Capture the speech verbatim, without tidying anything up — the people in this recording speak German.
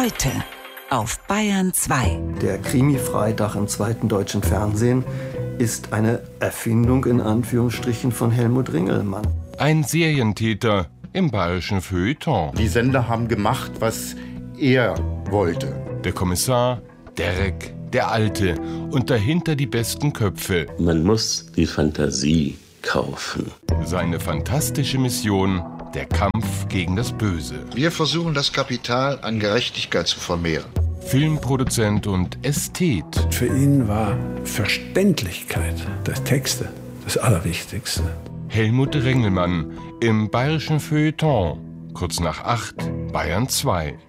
Heute auf Bayern zwei. Der Krimi-Freitag im zweiten deutschen Fernsehen ist eine Erfindung in Anführungsstrichen von Helmut Ringelmann. Ein Serientäter im bayerischen Feuilleton. Die Sender haben gemacht, was er wollte. Der Kommissar, Derek, der Alte und dahinter die besten Köpfe. Man muss die Fantasie kaufen. Seine fantastische Mission: der Kampf gegen das Böse. Wir versuchen, das Kapital an Gerechtigkeit zu vermehren. Filmproduzent und Ästhet. Für ihn war Verständlichkeit der Texte das Allerwichtigste. Helmut Ringelmann im bayerischen Feuilleton. Kurz nach acht, Bayern zwei.